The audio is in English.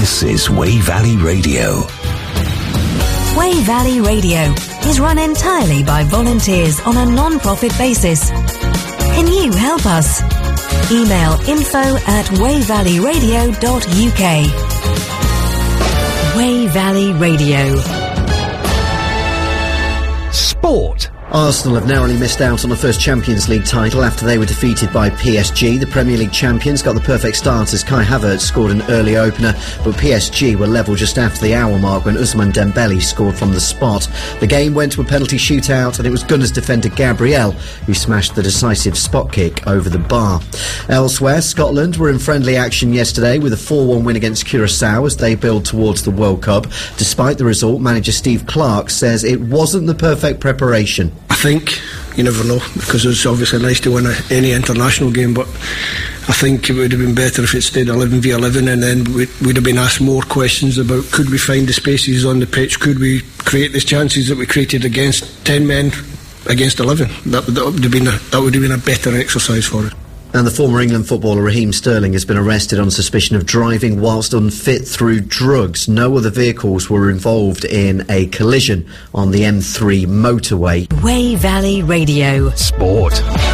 This is Wey Valley Radio. Wey Valley Radio is run entirely by volunteers on a non-profit basis. Can you help us? Email info@weyvalleyradio.uk. Wey Valley Radio. Sport. Arsenal have narrowly missed out on the first Champions League title after they were defeated by PSG. The Premier League champions got the perfect start as Kai Havertz scored an early opener, but PSG were level just after the hour mark when Ousmane Dembele scored from the spot. The game went to a penalty shootout and it was Gunners defender Gabriel who smashed the decisive spot kick over the bar. Elsewhere, Scotland were in friendly action yesterday with a 4-1 win against Curaçao as they build towards the World Cup. Despite the result, manager Steve Clarke says it wasn't the perfect preparation. I think you never know, because it's obviously nice to win any international game, but I think it would have been better if it stayed 11v11 and then we'd have been asked more questions about could we find the spaces on the pitch, could we create the chances that we created against 10 men against 11. That would have been a better exercise for us. And the former England footballer Raheem Sterling has been arrested on suspicion of driving whilst unfit through drugs. No other vehicles were involved in a collision on the M3 motorway. Wey Valley Radio. Sport.